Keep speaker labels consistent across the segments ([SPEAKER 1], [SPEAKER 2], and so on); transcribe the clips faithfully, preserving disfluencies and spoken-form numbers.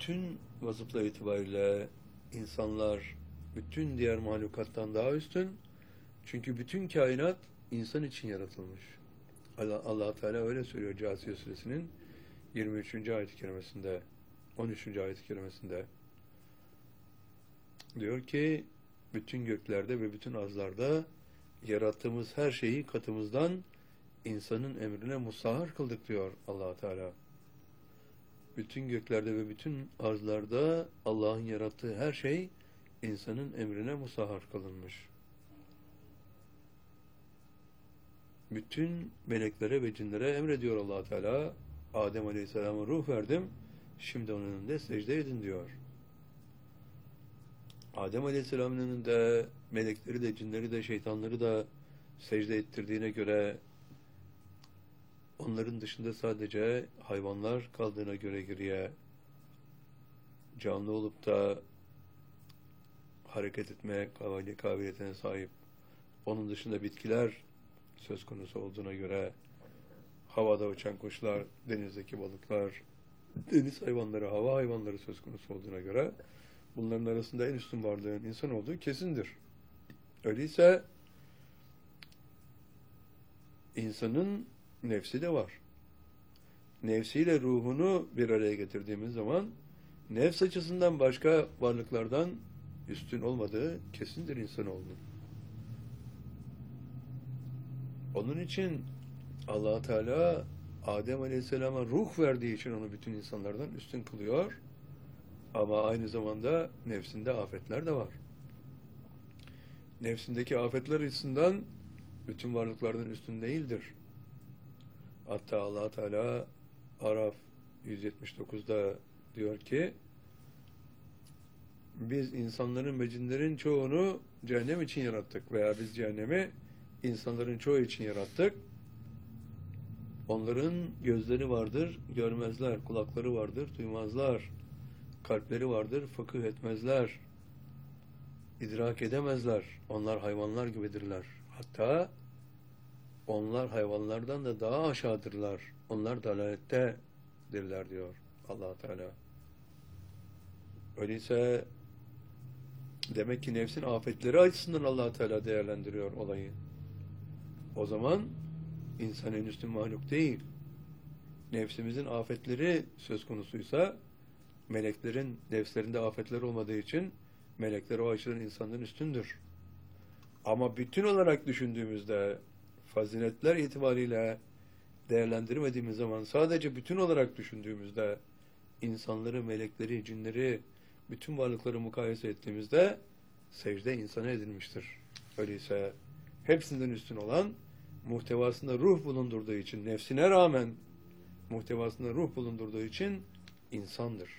[SPEAKER 1] bütün vasıflar itibariyle insanlar bütün diğer mahlukattan daha üstün. Çünkü bütün kainat insan için yaratılmış. Allah, Allah Teala öyle söylüyor Câsiye Suresinin yirmi üçüncü ayet-i kerimesinde, on üçüncü ayet-i kerimesinde. Diyor ki, bütün göklerde ve bütün arzlarda yarattığımız her şeyi katımızdan insanın emrine musahhar kıldık diyor Allah Teala. Bütün göklerde ve bütün arzlarda Allah'ın yarattığı her şey insanın emrine musahhar kılınmış. Bütün meleklere ve cinlere emrediyor Allah Teala. Adem Aleyhisselam'a ruh verdim, şimdi onun önünde secde edin diyor. Adem Aleyhisselam'ın önünde melekleri de, cinleri de, şeytanları da secde ettirdiğine göre onların dışında sadece hayvanlar kaldığına göre geriye, canlı olup da hareket etmeye kabiliyetine sahip, onun dışında bitkiler söz konusu olduğuna göre, havada uçan kuşlar, denizdeki balıklar, deniz hayvanları, hava hayvanları söz konusu olduğuna göre bunların arasında en üstün varlığın insan olduğu kesindir. Öyleyse insanın nefsi de var. Nefsiyle ruhunu bir araya getirdiğimiz zaman nefs açısından başka varlıklardan üstün olmadığı kesindir insanoğlunun. Onun için Allah Teala Adem Aleyhisselam'a ruh verdiği için onu bütün insanlardan üstün kılıyor. Ama aynı zamanda nefsinde afetler de var. Nefsindeki afetler açısından bütün varlıklardan üstün değildir. Hatta Allah Teala Araf yüz yetmiş dokuzda diyor ki, biz insanların ve cinlerin çoğunu cehennem için yarattık veya biz cehennemi insanların çoğu için yarattık. Onların gözleri vardır, görmezler, kulakları vardır, duymazlar, kalpleri vardır, fıkıh etmezler, idrak edemezler. Onlar hayvanlar gibidirler. Hatta onlar hayvanlardan da daha aşağıdırlar. Onlar dalalettedirler diyor Allah Teala. Öyleyse demek ki nefsin afetleri açısından Allah Teala değerlendiriyor olayı. O zaman insan en üstün mahluk değil. Nefsimizin afetleri söz konusuysa, meleklerin nefslerinde afetler olmadığı için melekler o açıdan insandan üstündür. Ama bütün olarak düşündüğümüzde, faziletler itibariyle değerlendirmediğimiz zaman, sadece bütün olarak düşündüğümüzde, insanları, melekleri, cinleri, bütün varlıkları mukayese ettiğimizde secde insana edilmiştir. Öyleyse hepsinden üstün olan, muhtevasında ruh bulundurduğu için, nefsine rağmen muhtevasında ruh bulundurduğu için insandır.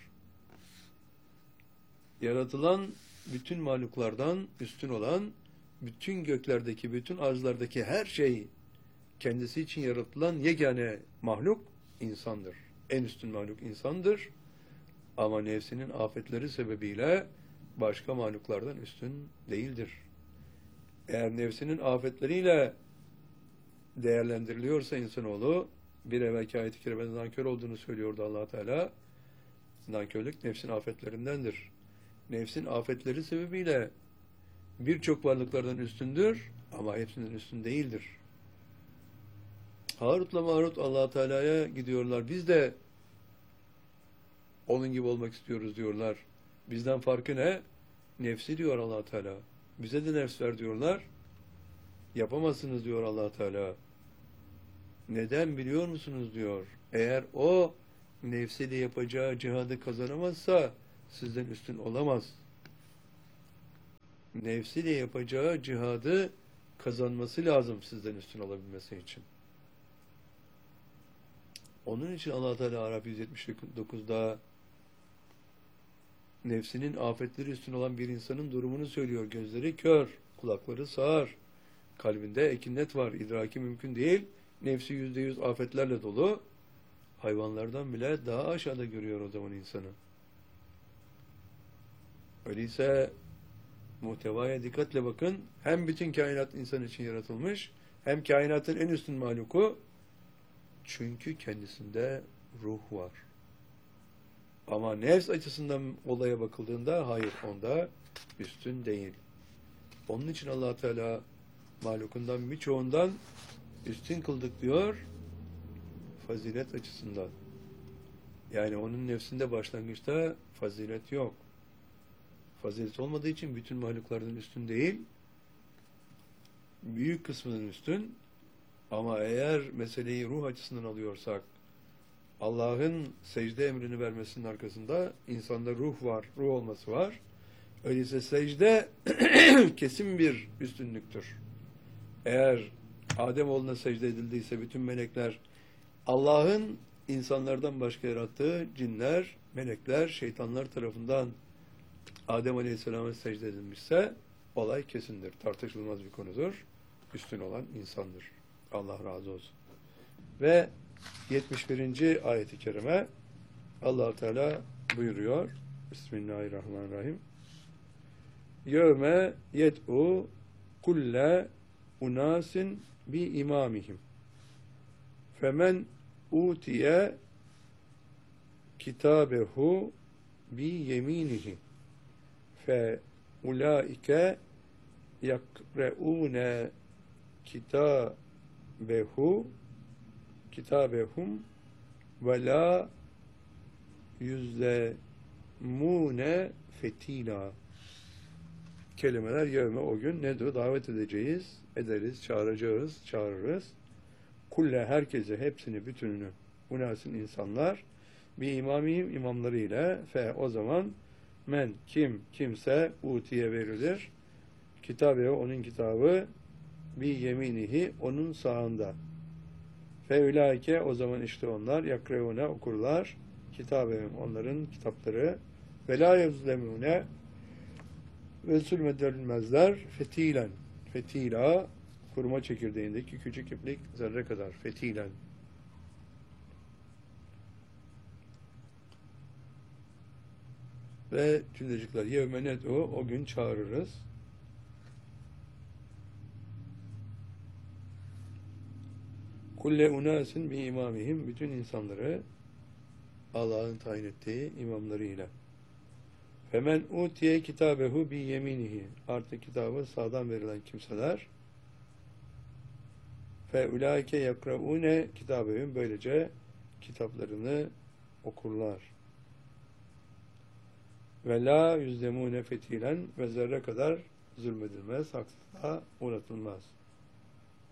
[SPEAKER 1] Yaratılan bütün mahluklardan üstün olan, bütün göklerdeki, bütün arzlardaki her şey kendisi için yaratılan yegane mahluk insandır. En üstün mahluk insandır. Ama nefsinin afetleri sebebiyle başka mahluklardan üstün değildir. Eğer nefsinin afetleriyle değerlendiriliyorsa insanoğlu, bir evvelki ayet-i kerimede nankör olduğunu söylüyordu Allah Teala. Nankörlük nefsin afetlerindendir. Nefsin afetleri sebebiyle birçok varlıklardan üstündür ama hepsinden üstün değildir. Harut'la Marut Allah Teala'ya gidiyorlar. Biz de onun gibi olmak istiyoruz diyorlar. Bizden farkı ne? Nefsi diyor Allah Teala. Bize de nefs ver diyorlar. Yapamazsınız diyor Allah Teala. Neden biliyor musunuz diyor. Eğer o nefsiyle yapacağı cihadı kazanamazsa sizden üstün olamaz. Nefsiyle yapacağı cihadı kazanması lazım sizden üstün olabilmesi için. Onun için Allah Teala Araf yüz yetmiş dokuzda nefsinin afetleri üstün olan bir insanın durumunu söylüyor. Gözleri kör, kulakları sağır, kalbinde ekinnet var, idraki mümkün değil. Nefsi yüzde yüz afetlerle dolu. Hayvanlardan bile daha aşağıda görüyor o zaman insanı. Öyleyse muhtevaya dikkatle bakın. Hem bütün kainat insan için yaratılmış, hem kainatın en üstün mahluku. Çünkü kendisinde ruh var. Ama nefs açısından olaya bakıldığında hayır, onda üstün değil. Onun için Allah Teala mahlukundan birçoğundan üstün kıldık diyor fazilet açısından. Yani onun nefsinde başlangıçta fazilet yok. Fazilet olmadığı için bütün mahluklardan üstün değil, büyük kısmının üstün. Ama eğer meseleyi ruh açısından alıyorsak, Allah'ın secde emrini vermesinin arkasında insanda ruh var, ruh olması var. Öyleyse secde kesin bir üstünlüktür. Eğer Ademoğluna secde edildiyse bütün melekler, Allah'ın insanlardan başka yarattığı cinler, melekler, şeytanlar tarafından Adem Aleyhisselam'a secde edilmişse olay kesindir. Tartışılmaz bir konudur. Üstün olan insandır. Allah razı olsun. Ve yetmiş birinci ayet-i kerime Allah Teala buyuruyor. Bismillahirrahmanirrahim. Yevme yed'u kulle unasin bi imamihim. Femen utiye kitabehu bi yeminihi. Fe ulaike yakreune kitabehu kitabehum ve la yüzlemune fetila. Kelimeler yevme o gün nedir? Davet edeceğiz, ederiz, çağıracağız, çağırırız. Kulle herkese, hepsini, bütününü, unasın insanlar, bir imamiyim imamlarıyla, fe o zaman men kim kimse utiye verilir. Kitabe onun kitabı bir yeminihi onun sağında. Fe ulaike o zaman işte onlar yakreune okurlar. Kitabehum onların kitapları. Ve la yezlemune ve zulmedilmezler fetilen. Fetila hurma çekirdeğindeki küçük iplik zerre kadar. Fetilen. Ve cümlecikler yevme ned'u o gün çağırırız. Kulle unasin bi imamihim bütün insanları Allah'ın tayin ettiği imamlarıyla. Femen utiye kitabehu bi yeminihi artık kitabı sağdan verilen kimseler fe ulaike yakraune kitabehum böylece kitaplarını okurlar. Ve la yüzlemune fetilen ve zerre kadar zulmedilmez, haksızlığa uğratılmaz.